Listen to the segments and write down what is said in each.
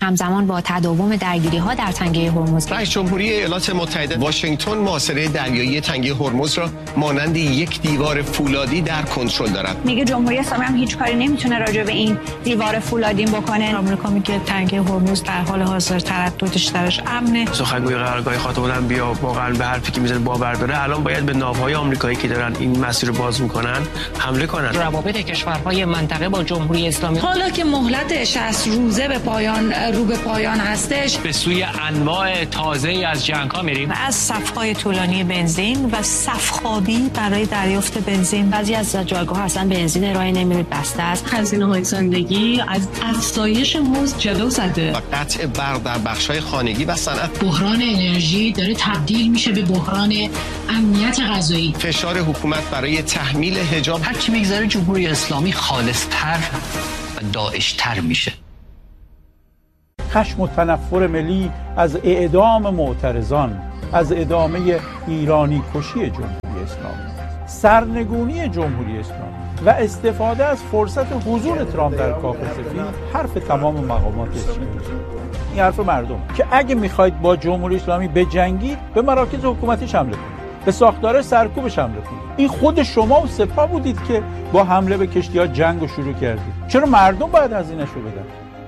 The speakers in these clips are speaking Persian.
همزمان با تداوم درگیری‌ها در تنگه هرمز، رئیس جمهوری ایالات متحده واشنگتن محاصره دریایی تنگه هرمز را مانند یک دیوار فولادی در کنترل دارد. میگه جمهوری اسلامی هم هیچ کاری نمیتونه راجع به این دیوار فولادی بکنه. آمریکا میگه تنگه هرمز در حال حاضر ترددش درش امنه. سخنگوی قرارگاه خاتم الانبیا واقعا به حرفی که میزنه باور داره. الان باید به ناوهای آمریکایی که دارن این مسیر رو باز میکنن حمله کنن. روابط کشورهای منطقه با جمهوری اسلامی حالا که مهلت 60 روزه به پایان هستش، به سوی انواع تازه‌ای از جنگ‌ها میریم. از صف‌های طولانی بنزین و صف‌خوابی برای دریافت بنزین. بعضی از جایگاه‌ها اصلا بنزین ارائه نمی‌کنه، بسته است. هزینه‌های زندگی از افزایش مزد جلو زده. و قطع برق در بخش‌های خانگی و صنعت. بحران انرژی داره تبدیل میشه به بحران امنیت غذایی. فشار حکومت برای تحمیل حجاب. هر کی میگذره جمهوری اسلامی خالص‌تر و داعش‌تر میشه. خشم و تنفر ملی از اعدام معترضان، از ادامه ایرانی کشی جمهوری اسلامی، سرنگونی جمهوری اسلامی و استفاده از فرصت حضور ترامپ در کاخ سفید حرف تمام مقامات چینی. این حرف مردم که اگه میخواید با جمهوری اسلامی بجنگید به مراکز حکومتیش حمله کنید، به ساختار سرکوبش حمله کنید. این خود شما و سپاه بودید که با حمله به کشتی‌ها جنگو شروع کردید. چرا مردم باید هزینه‌شو بدن؟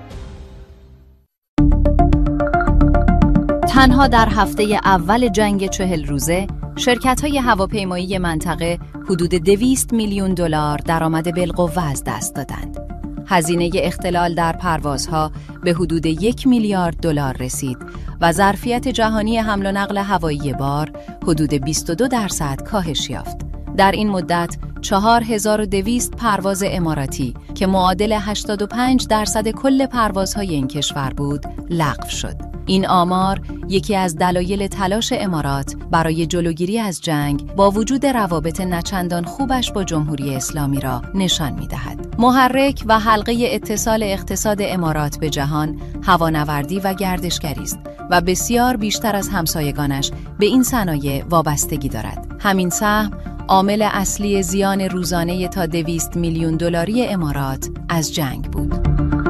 تنها در هفته اول جنگ 40 روزه شرکت‌های هواپیمایی منطقه حدود 200 میلیون دلار درآمد بالقوه از دست دادند. هزینه اختلال در پروازها به حدود 1 میلیارد دلار رسید و ظرفیت جهانی حمل و نقل هوایی بار حدود 22% کاهش یافت. در این مدت 4200 پرواز اماراتی که معادل 85% کل پروازهای این کشور بود لغو شد. این آمار یکی از دلایل تلاش امارات برای جلوگیری از جنگ با وجود روابط نچندان خوبش با جمهوری اسلامی را نشان می‌دهد. محرک و حلقه اتصال اقتصاد امارات به جهان هوانوردی و گردشگری است و بسیار بیشتر از همسایگانش به این صنایع وابستگی دارد. همین سهم عامل اصلی زیان روزانه تا 200 میلیون دلاری امارات از جنگ بود.